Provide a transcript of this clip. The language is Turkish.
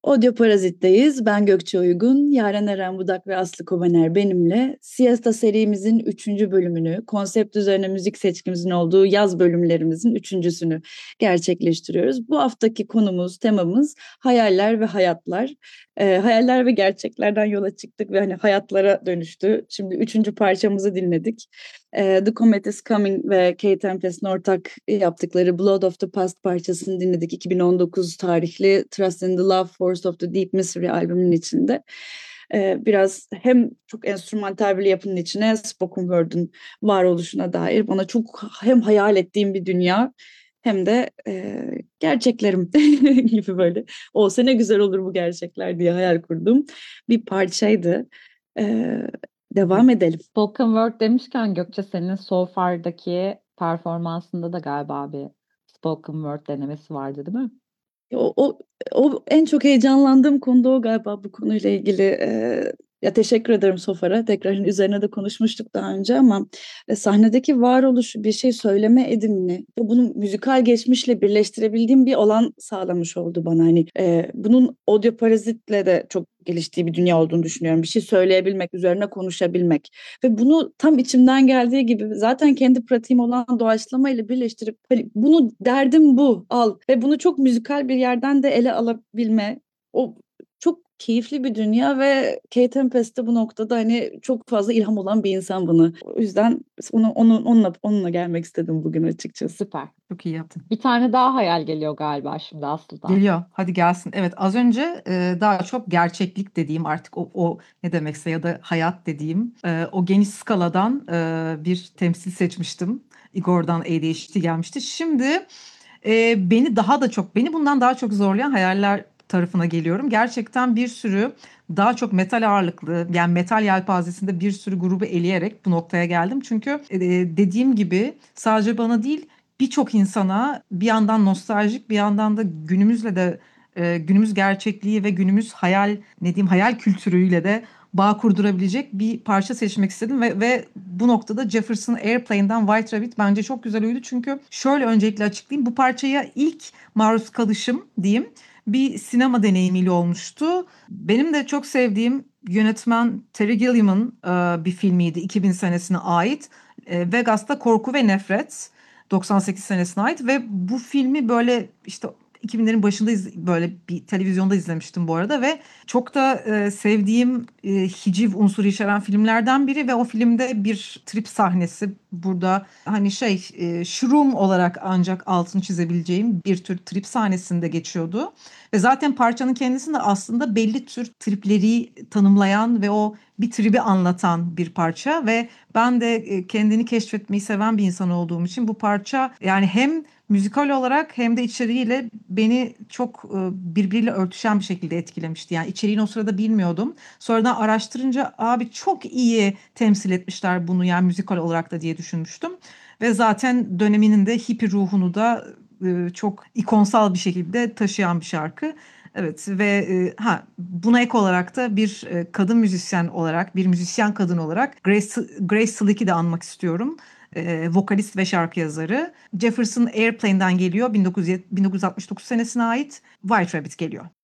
Audio Parazit'teyiz. Ben Gökçe Uygun, Yaren Eren Budak ve Aslı Kobaner benimle Siesta serimizin üçüncü bölümünü, konsept üzerine müzik seçkimizin olduğu yaz bölümlerimizin üçüncüsünü gerçekleştiriyoruz. Bu haftaki konumuz, temamız hayaller ve hayatlar. Hayaller ve gerçeklerden yola çıktık ve hani hayatlara dönüştü. Şimdi üçüncü parçamızı dinledik. The Comet is Coming ve Kate Tempest'in ortak yaptıkları Blood of the Past parçasını dinledik. 2019 tarihli Trust in the Love Force of the Deep Mystery albümünün içinde. Biraz hem çok enstrümantal bir yapının içine spoken word'un varoluşuna dair bana çok hem hayal ettiğim bir dünya hem de gerçeklerim gibi böyle olsa ne güzel olur bu gerçekler diye hayal kurduğum bir parçaydı. E, Devam edelim. Spoken Word demişken Gökçe senin So Far'daki performansında da galiba bir Spoken Word denemesi vardı değil mi? O en çok heyecanlandığım konu da o galiba bu konuyla ilgili. Ya teşekkür ederim Sofar'a. Tekrar hani üzerine de konuşmuştuk daha önce ama sahnedeki varoluşu bir şey söyleme edimini ve bunu müzikal geçmişle birleştirebildiğim bir alan sağlamış oldu bana. Hani bunun audio parazitle de çok geliştiği bir dünya olduğunu düşünüyorum. Bir şey söyleyebilmek, üzerine konuşabilmek ve bunu tam içimden geldiği gibi zaten kendi pratiğim olan doğaçlama ile birleştirip hani bunu derdim bu al ve bunu çok müzikal bir yerden de ele alabilme. O çok keyifli bir dünya ve Kate Tempest de bu noktada hani çok fazla ilham olan bir insan bana. O yüzden onunla gelmek istedim bugün açıkçası. Süper. Çok iyi yaptın. Bir tane daha hayal geliyor galiba şimdi Aslı'dan. Geliyor. Hadi gelsin. Evet, az önce daha çok gerçeklik dediğim artık o ne demekse ya da hayat dediğim o geniş skaladan bir temsil seçmiştim. Igor'dan ADHD gelmişti. Şimdi beni bundan daha çok zorlayan hayaller tarafına geliyorum. Gerçekten bir sürü daha çok metal ağırlıklı, yani metal yelpazesinde bir sürü grubu eleyerek bu noktaya geldim. Çünkü dediğim gibi sadece bana değil, birçok insana bir yandan nostaljik, bir yandan da günümüzle de günümüz gerçekliği ve günümüz hayal kültürüyle de bağ kurdurabilecek bir parça seçmek istedim ve bu noktada Jefferson Airplane'den White Rabbit bence çok güzel uydu. Çünkü şöyle öncelikle açıklayayım, bu parçaya ilk maruz kalışım diyeyim bir sinema deneyimiyle olmuştu. Benim de çok sevdiğim yönetmen Terry Gilliam'ın bir filmiydi, 2000 senesine ait. Vegas'ta Korku ve Nefret, 98 senesine ait ve bu filmi böyle işte 2000'lerin başında böyle bir televizyonda izlemiştim bu arada ve çok da sevdiğim hiciv unsuru içeren filmlerden biri ve o filmde bir trip sahnesi, burada hani shroom olarak ancak altını çizebileceğim bir tür trip sahnesinde geçiyordu. Ve zaten parçanın kendisinde aslında belli tür tripleri tanımlayan ve o bir tribi anlatan bir parça ve ben de kendini keşfetmeyi seven bir insan olduğum için bu parça yani hem müzikal olarak hem de içeriğiyle beni çok birbiriyle örtüşen bir şekilde etkilemişti. Yani içeriğini o sırada bilmiyordum. Sonradan araştırınca abi çok iyi temsil etmişler bunu yani müzikal olarak da diye düşünmüştüm. Ve zaten döneminin de hippie ruhunu da çok ikonsal bir şekilde taşıyan bir şarkı. Evet ve buna ek olarak da bir kadın müzisyen olarak, bir müzisyen kadın olarak Grace Slick'i de anmak istiyorum. Vokalist ve şarkı yazarı. Jefferson Airplane'den geliyor, 1969 senesine ait White Rabbit geliyor.